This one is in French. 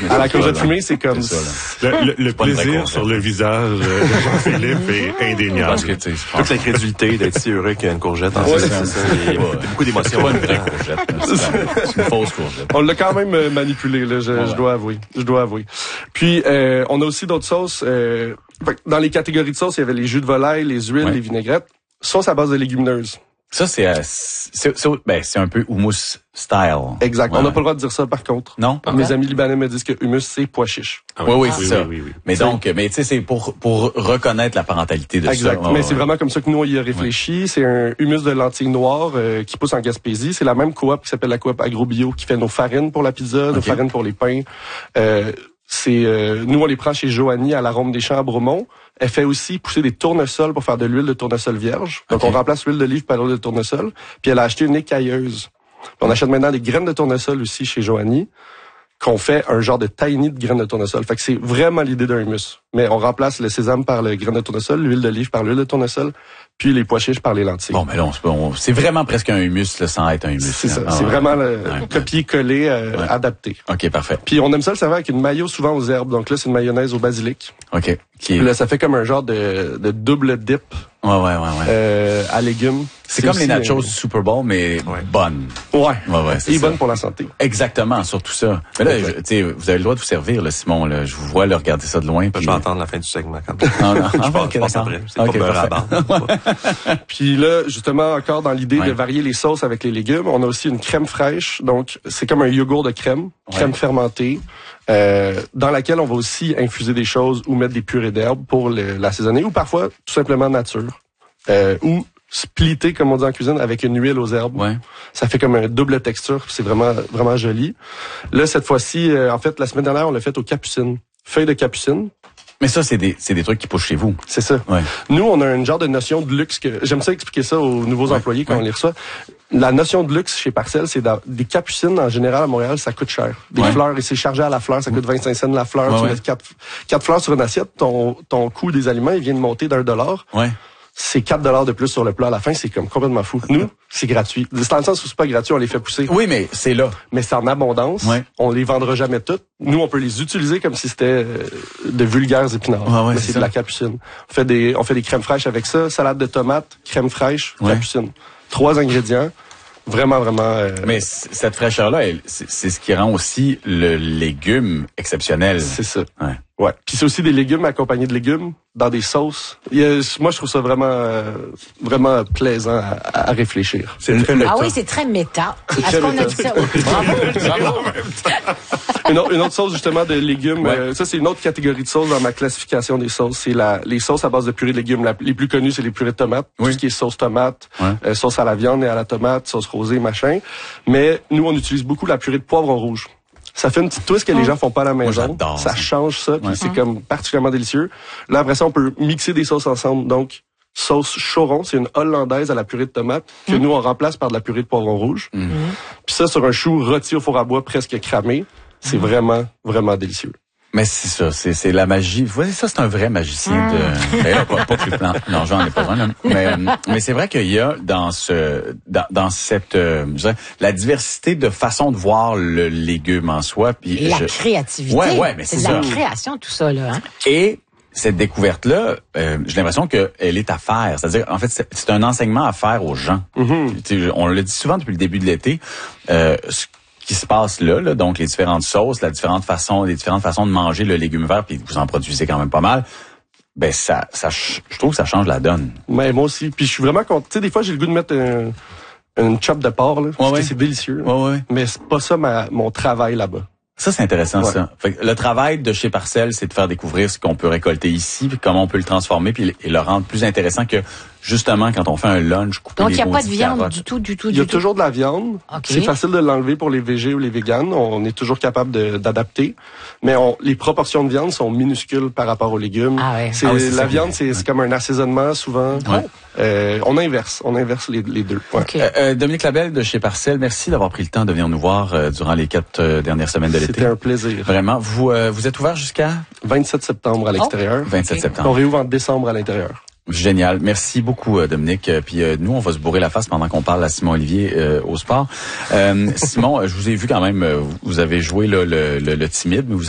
À la courgette fumée, c'est comme... Le plaisir sur le visage de Jean-Philippe est indéniable. Parce que, tu sais, toute la crédulité d'être si heureux qu'il y a une courgette. En fait, c'est ça. Il y a beaucoup d'émotions. C'est pas une vraie courgette. C'est une fausse courgette. On l'a quand même manipulé, là, je dois avouer. Puis, on a aussi d'autres sauces. Dans les catégories de sauces, il y avait les jus de volaille, les huiles, les vinaigrettes. Sauce à base de légumineuses. Ça, c'est un peu hummus style. Exact. On n'a pas le droit de dire ça, par contre. Non? Mes amis libanais me disent que hummus, c'est pois chiche. Oui, c'est ça. Oui. Mais donc, tu sais, c'est pour reconnaître la parentalité de exact. ça. Mais c'est vraiment comme ça que nous, on y a réfléchi. C'est un hummus de lentilles noires qui pousse en Gaspésie. C'est la même coop qui s'appelle la coop AgroBio qui fait nos farines pour la pizza, nos farines pour les pains. Nous, on les prend chez Joanie à l'Arôme des Champs à Bromont. Elle fait aussi pousser des tournesols pour faire de l'huile de tournesol vierge. Donc, on remplace l'huile d'olive par l'huile de tournesol. Puis, elle a acheté une écailleuse. Puis, on achète maintenant des graines de tournesol aussi chez Joanie, qu'on fait un genre de tahini de graines de tournesol. Fait que c'est vraiment l'idée d'un hummus. Mais on remplace le sésame par le graine de tournesol, l'huile d'olive par l'huile de tournesol, puis les pois chiches par les lentilles. Bon, mais là, c'est vraiment presque un hummus, là, sans être un hummus. C'est ça. C'est vraiment le copier-coller adapté. OK, parfait. Puis on aime ça le servir avec une mayo souvent aux herbes. Donc là, c'est une mayonnaise au basilic. OK. Puis là, ça fait comme un genre de double dip. Ouais. À légumes. C'est comme les nachos du Super Bowl, mais bonnes. Ouais. C'est et bonnes pour la santé. Exactement, surtout ça. Mais là, tu sais, vous avez le droit de vous servir, là, Simon. Là, je vous vois là, regarder ça de loin. Je vais attendre la fin du segment. Quand je passe après. C'est pas beurre à bande. Puis là, justement, encore dans l'idée de varier les sauces avec les légumes, on a aussi une crème fraîche. Donc, c'est comme un yogourt de crème fermentée, dans laquelle on va aussi infuser des choses ou mettre des purées d'herbes pour l'assaisonner, ou parfois tout simplement nature, ou splitter, comme on dit en cuisine, avec une huile aux herbes. Ouais. Ça fait comme une double texture, c'est vraiment vraiment joli. Là, cette fois-ci, en fait, la semaine dernière, on l'a fait aux capucines, feuilles de capucine. Mais ça, c'est des trucs qui poussent chez vous. C'est ça. Ouais. Nous, on a une genre de notion de luxe que j'aime ça expliquer ça aux nouveaux employés quand on les reçoit. La notion de luxe chez Parcelles, c'est des capucines, en général, à Montréal, ça coûte cher. Des fleurs, et c'est chargé à la fleur, ça coûte 25 cents la fleur. Tu mets 4 fleurs sur une assiette, ton coût des aliments, il vient de monter d'$1. Ouais. C'est $4 de plus sur le plat. À la fin, c'est comme complètement fou. Nous, c'est gratuit. C'est dans le sens où c'est pas gratuit, on les fait pousser. Oui, mais c'est là. Mais c'est en abondance. Ouais. On les vendra jamais toutes. Nous, on peut les utiliser comme si c'était de vulgaires épinards. Mais c'est de la capucine. On fait des crèmes fraîches avec ça, salade de tomates, crème fraîche, capucine. 3 ingrédients. Vraiment. Mais cette fraîcheur-là, c'est ce qui rend aussi le légume exceptionnel. C'est ça. Ouais. Puis c'est aussi des légumes accompagnés de légumes dans des sauces. Moi, je trouve ça vraiment plaisant à réfléchir. C'est oui, c'est très méta. Est-ce qu'on a dit ça? Une autre sauce, justement, de légumes. Ça, c'est une autre catégorie de sauces dans ma classification des sauces. C'est les sauces à base de purée de légumes. Les plus connues, c'est les purées de tomates. Tout ce qui est sauce tomate, sauce à la viande et à la tomate, sauce rosée, machin. Mais nous, on utilise beaucoup la purée de poivron rouge. Ça fait une petite twist que les gens font pas à la maison. Ça change ça, puis c'est comme particulièrement délicieux. Là, après ça, on peut mixer des sauces ensemble. Donc, sauce choron, c'est une hollandaise à la purée de tomate que nous, on remplace par de la purée de poivron rouge. Puis ça, sur un chou rôti au four à bois presque cramé, c'est vraiment délicieux. Mais c'est ça, c'est la magie. Vous voyez, ça, c'est un vrai magicien de... D'ailleurs, pas plus plan. Non, j'en ai pas un, là. Mais c'est vrai qu'il y a dans cette, la diversité de façon de voir le légume en soi. Puis la créativité. Ouais, mais c'est ça. C'est de la création, tout ça, là, hein. Et cette découverte-là, j'ai l'impression qu'elle est à faire. C'est-à-dire, en fait, c'est un enseignement à faire aux gens. On le dit souvent depuis le début de l'été, qui se passe là, donc les différentes sauces, les différentes façons de manger le légume vert, puis vous en produisez quand même pas mal. Ben je trouve que ça change la donne. Mais moi aussi. Puis je suis vraiment content. Tu sais, des fois j'ai le goût de mettre une chop de porc là, parce que c'est délicieux. Mais c'est pas ça mon travail là-bas. Ça, c'est intéressant, ça. Fait que le travail de chez Parcelles, c'est de faire découvrir ce qu'on peut récolter ici, puis comment on peut le transformer, puis et le rendre plus intéressant que, justement, quand on fait un lunch, couper donc, les il n'y a pas de viande carottes. du tout. Il y a toujours de la viande. Okay. C'est facile de l'enlever pour les végés ou les véganes. On est toujours capable d'adapter. Mais les proportions de viande sont minuscules par rapport aux légumes. La viande, c'est comme un assaisonnement, souvent. On inverse les deux. Okay. Dominique Labelle de chez Parcelles, merci d'avoir pris le temps de venir nous voir durant les 4 dernières semaines de l'été. C'était un plaisir. Vraiment. Vous êtes ouvert jusqu'à 27 septembre à l'extérieur. 27 septembre. On réouvre en décembre à l'intérieur. Génial. Merci beaucoup, Dominique. Puis nous, on va se bourrer la face pendant qu'on parle à Simon Olivier au sport. Simon, je vous ai vu quand même, vous avez joué le timide, mais vous